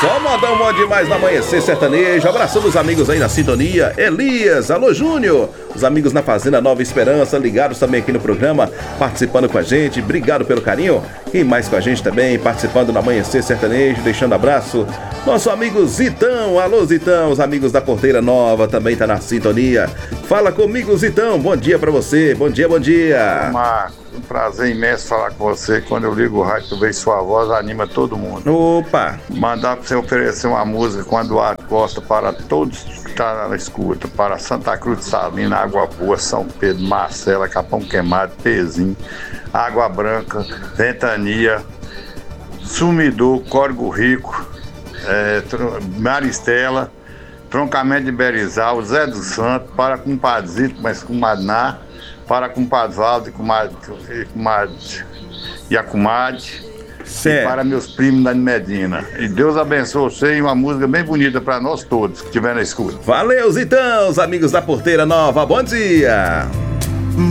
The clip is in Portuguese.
Só modão bom demais no Amanhecer Sertanejo. Abraçando os amigos aí na sintonia. Elias, alô Júnior. Os amigos na Fazenda Nova Esperança, ligados também aqui no programa, participando com a gente. Obrigado pelo carinho. Quem mais com a gente também, participando do Amanhecer Sertanejo, deixando abraço. Nosso amigo Zitão, alô Zitão. Os amigos da Porteira Nova também tá na sintonia. Fala comigo, Zitão. Bom dia pra você. Bom dia, bom dia. Marco, um prazer imenso falar com você. Quando eu ligo o rádio, tu vê sua voz, anima todo mundo. Opa! Mandar pra você oferecer uma música com Eduardo Costa para todos que estão na escuta. Para Santa Cruz de Salina, Água Boa, São Pedro, Marcela, Capão Queimado, Pezinho, Água Branca, Ventania, Sumidor, Córrego Rico, Maristela, Troncamento de Berizal, Zé do Santo, para Compadezito, mas com Madná, para Compadre Valdo e a Comadre, e para meus primos da Medina. E Deus abençoe você e uma música bem bonita para nós todos que estiver na escuta. Valeu, Zitão, os amigos da Porteira Nova, bom dia!